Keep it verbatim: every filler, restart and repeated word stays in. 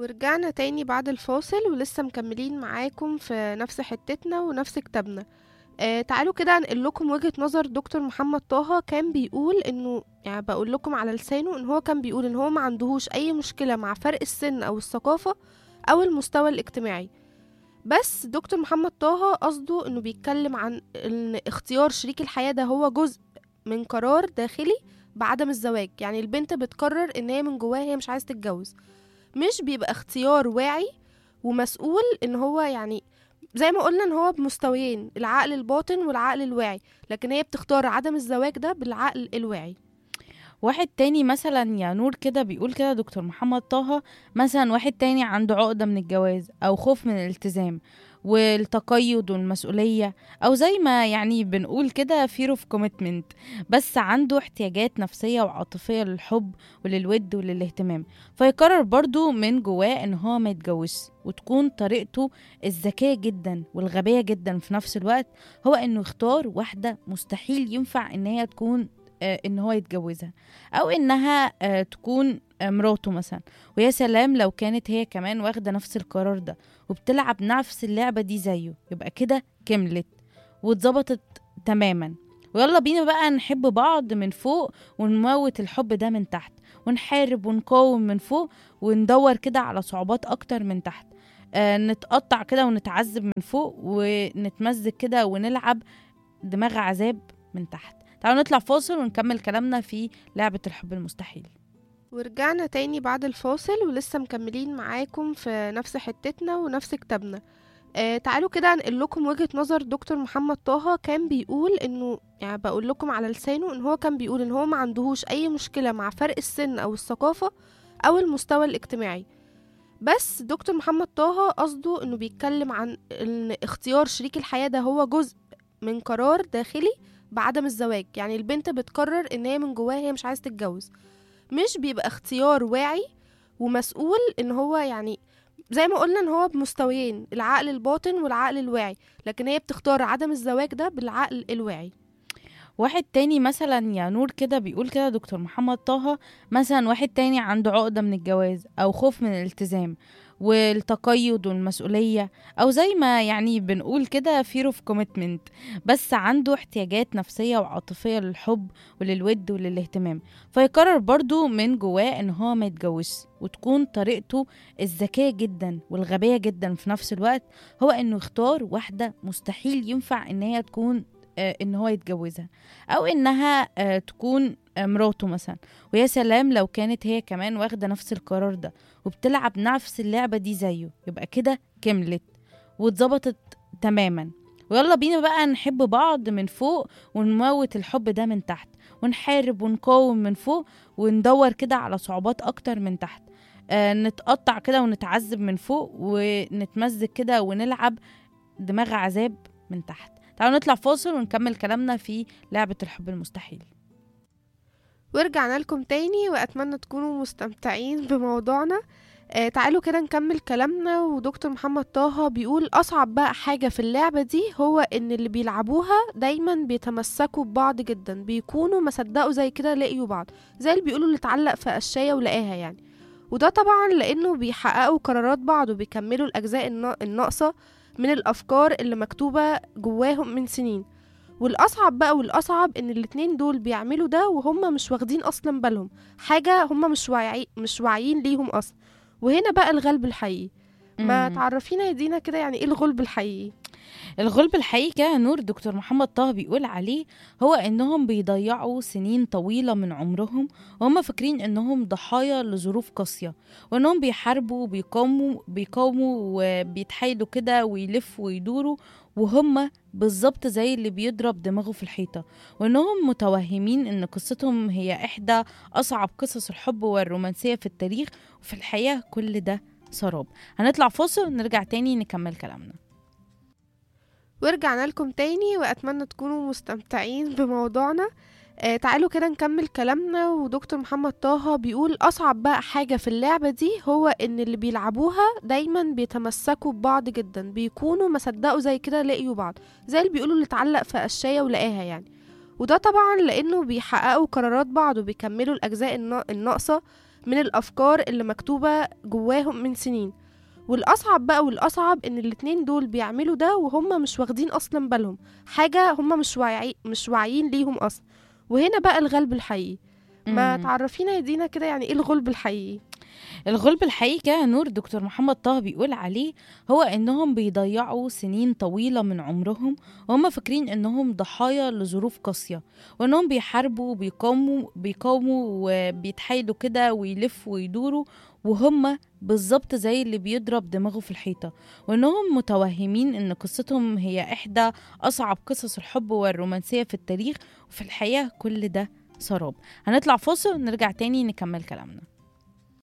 ورجعنا تاني بعد الفاصل ولسه مكملين معاكم في نفس حتتنا ونفس كتابنا. آه تعالوا كده انقل لكم وجهة نظر دكتور محمد طه. كان بيقول انه يعني بقول لكم على لسانه ان هو كان بيقول ان هو ما عندهوش اي مشكلة مع فرق السن او الثقافة او المستوى الاجتماعي. بس دكتور محمد طه قصده انه بيتكلم عن ان اختيار شريك الحياة ده هو جزء من قرار داخلي بعدم الزواج. يعني البنت بتقرر ان هي من جواها هي مش عايزة تتجوز، مش بيبقى اختيار واعي ومسؤول. ان هو يعني زي ما قلنا ان هو بمستويين، العقل الباطن والعقل الواعي، لكن هي بتختار عدم الزواج ده بالعقل الواعي. واحد تاني مثلا يا نور كده بيقول كده دكتور محمد طه، مثلا واحد تاني عنده عقدة من الجواز أو خوف من الالتزام والتقيد والمسؤولية، أو زي ما يعني بنقول كده fear of commitment، بس عنده احتياجات نفسية وعاطفية للحب وللود وللاهتمام، فيقرر برضو من جواه ان هو ما يتجوزش. وتكون طريقته الذكية جدا والغبية جدا في نفس الوقت هو انه يختار واحدة مستحيل ينفع ان هي تكون آه، ان هو يتجوزها، او انها آه، تكون آه، مراته مثلا. ويا سلام لو كانت هي كمان واخده نفس القرار ده وبتلعب نفس اللعبه دي زيه، يبقى كده كملت واتظبطت تماما. ويلا بينا بقى نحب بعض من فوق ونموت الحب ده من تحت، ونحارب ونقاوم من فوق وندور كده على صعوبات اكتر من تحت. آه نتقطع كده ونتعذب من فوق ونتمزج كده ونلعب دماغ عذاب من تحت. تعالوا نطلع فاصل ونكمل كلامنا في لعبة الحب المستحيل. ورجعنا تاني بعد الفاصل ولسه مكملين معاكم في نفس حتتنا ونفس كتابنا. آه تعالوا كده انقل لكم وجهة نظر دكتور محمد طه. كان بيقول انه يعني بقول لكم على لسانه ان هو كان بيقول ان هو ما عندهوش اي مشكلة مع فرق السن او الثقافة او المستوى الاجتماعي. بس دكتور محمد طه قصده انه بيتكلم عن ان اختيار شريك الحياة ده هو جزء من قرار داخلي بعدم الزواج. يعني البنت بتقرر ان هي من جواها هي مش عايزة تتجوز، مش بيبقى اختيار واعي ومسؤول. ان هو يعني زي ما قلنا ان هو بمستويين، العقل الباطن والعقل الواعي، لكن هي بتختار عدم الزواج ده بالعقل الواعي. واحد تاني مثلا يا نور كده بيقول كده دكتور محمد طه، مثلا واحد تاني عنده عقدة من الجواز أو خوف من الالتزام والتقيد والمسؤولية، أو زي ما يعني بنقول كده fear of commitment، بس عنده احتياجات نفسية وعاطفية للحب وللود وللاهتمام، فيقرر برضو من جواه ان هو ما يتجوزش. وتكون طريقته الذكية جدا والغبية جدا في نفس الوقت هو انه يختار واحدة مستحيل ينفع ان هي تكون آه، ان هو يتجوزها، او انها آه، تكون آه، مراته مثلا. ويا سلام لو كانت هي كمان واخده نفس القرار ده وبتلعب نفس اللعبه دي زيه، يبقى كده كملت واتظبطت تماما. ويلا بينا بقى نحب بعض من فوق ونموت الحب ده من تحت، ونحارب ونقاوم من فوق وندور كده على صعوبات اكتر من تحت. آه نتقطع كده ونتعذب من فوق ونتمزج كده ونلعب دماغ عذاب من تحت. تعالوا نطلع فاصل ونكمل كلامنا في لعبة الحب المستحيل. ورجعنا لكم تاني واتمنى تكونوا مستمتعين بموضوعنا. آه تعالوا كده نكمل كلامنا. ودكتور محمد طه بيقول اصعب بقى حاجة في اللعبة دي هو ان اللي بيلعبوها دايما بيتمسكوا ببعض جدا، بيكونوا ما صدقوا زي كده لقيوا بعض، زي اللي بيقولوا اللي اتعلق في قشاية ولقاها يعني. وده طبعا لانه بيحققوا قرارات بعض وبيكملوا الاجزاء النا- الناقصة من الافكار اللي مكتوبة جواهم من سنين. والاصعب بقى والاصعب ان الاتنين دول بيعملوا ده وهم مش واخدين اصلا بالهم، حاجة هم مش واعي مش واعيين ليهم اصلا. وهنا بقى الغلب الحقيقي. ما امم تعرفينا يا دينا كده يعني ايه الغلب الحقيقي؟ الغلب الحقيقي كده نور دكتور محمد طه بيقول عليه هو انهم بيضيعوا سنين طويلة من عمرهم وهم فاكرين انهم ضحايا لظروف قاسية، وانهم بيحاربوا وبيقاوموا بيقاوموا وبيتحايلوا كده ويلفوا ويدوروا، وهم بالظبط زي اللي بيضرب دماغه في الحيطة، وانهم متوهمين ان قصتهم هي احدى اصعب قصص الحب والرومانسية في التاريخ، وفي الحقيقة كل ده سراب. هنطلع فاصل ونرجع تاني نكمل كلامنا. ورجعنا لكم تاني واتمنى تكونوا مستمتعين بموضوعنا. آه تعالوا كده نكمل كلامنا. ودكتور محمد طه بيقول اصعب بقى حاجة في اللعبة دي هو ان اللي بيلعبوها دايما بيتمسكوا ببعض جدا، بيكونوا ما صدقوا زي كده لقيوا بعض، زي اللي بيقولوا اللي اتعلق في قشاية ولقاها يعني. وده طبعا لانه بيحققوا قرارات بعض وبيكملوا الاجزاء النا- الناقصة من الأفكار اللي مكتوبة جواهم من سنين. والأصعب بقى والأصعب إن الاتنين دول بيعملوا ده وهم مش واخدين أصلا بالهم، حاجة هم مش واعي مش واعيين ليهم أصلا. وهنا بقى الغلب الحقيقي. ما امم تعرفينا يا دينا كده يعني ايه الغلب الحقيقي؟ الغلب الحقيقي كده نور دكتور محمد طه بيقول عليه هو انهم بيضيعوا سنين طويلة من عمرهم وهم فاكرين انهم ضحايا لظروف قاسية، وانهم بيحاربوا وبيقاوموا بيقاوموا وبيتحايلوا كده ويلفوا ويدوروا، وهم بالظبط زي اللي بيضرب دماغه في الحيطة، وانهم متوهمين ان قصتهم هي احدى اصعب قصص الحب والرومانسية في التاريخ، وفي الحقيقة كل ده سراب. هنطلع فاصل ونرجع تاني نكمل كلامنا.